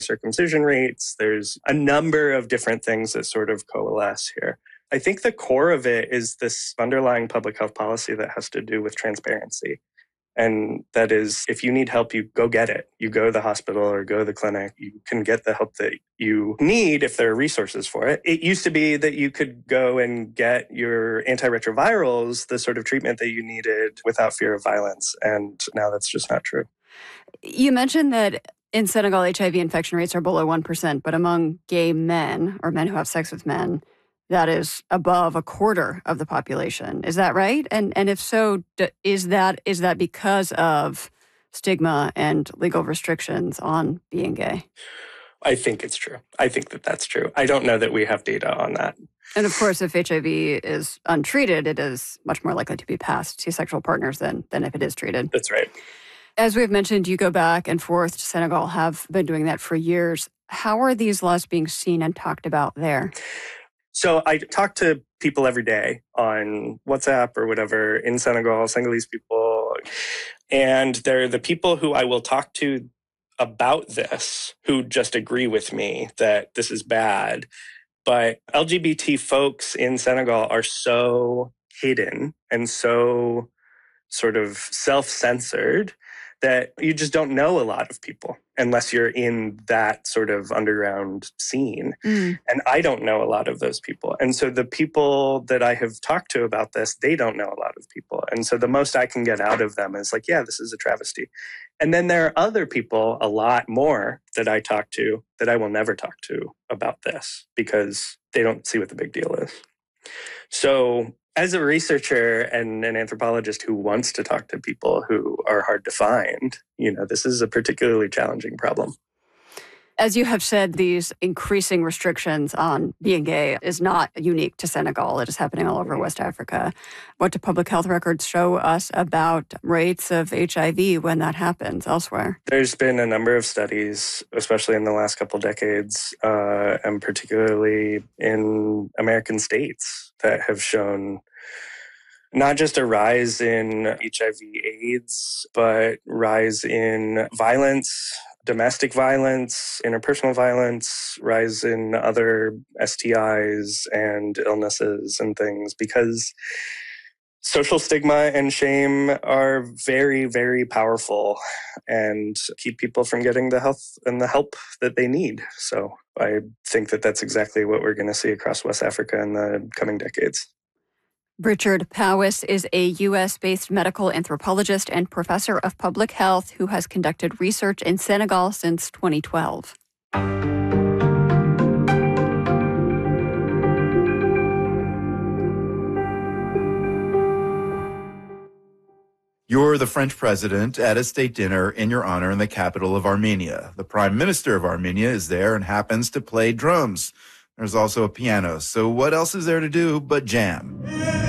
circumcision rates. There's a number of different things that sort of coalesce here. I think the core of it is this underlying public health policy that has to do with transparency. And that is, if you need help, you go get it. You go to the hospital or go to the clinic. You can get the help that you need if there are resources for it. It used to be that you could go and get your antiretrovirals, the sort of treatment that you needed, without fear of violence. And now that's just not true. You mentioned that in Senegal, HIV infection rates are below 1%, but among gay men or men who have sex with men, that is above a quarter of the population. Is that right? And if so, is that because of stigma and legal restrictions on being gay? I think it's true. I think that that's true. I don't know that we have data on that. And of course, if HIV is untreated, it is much more likely to be passed to sexual partners than if it is treated. That's right. As we've mentioned, you go back and forth to Senegal, have been doing that for years. How are these laws being seen and talked about there? So I talk to people every day on WhatsApp or whatever in Senegal, Senegalese people. And they're the people who I will talk to about this who just agree with me that this is bad. But LGBT folks in Senegal are so hidden and so sort of self-censored that you just don't know a lot of people unless you're in that sort of underground scene. And I don't know a lot of those people. And so the people that I have talked to about this, they don't know a lot of people. And so the most I can get out of them is like, yeah, this is a travesty. And then there are other people, a lot more, that I talk to that I will never talk to about this because they don't see what the big deal is. So as a researcher and an anthropologist who wants to talk to people who are hard to find, this is a particularly challenging problem. As you have said, these increasing restrictions on being gay is not unique to Senegal. It is happening all over West Africa. What do public health records show us about rates of HIV when that happens elsewhere? There's been a number of studies, especially in the last couple decades, and particularly in American states, that have shown not just a rise in HIV/AIDS, but rise in violence, domestic violence, interpersonal violence, rise in other STIs and illnesses and things, because social stigma and shame are very, very powerful and keep people from getting the health and the help that they need. So I think that that's exactly what we're going to see across West Africa in the coming decades. Richard Powys is a U.S.-based medical anthropologist and professor of public health who has conducted research in Senegal since 2012. You're the French president at a state dinner in your honor in the capital of Armenia. The prime minister of Armenia is there and happens to play drums. There's also a piano. So what else is there to do but jam?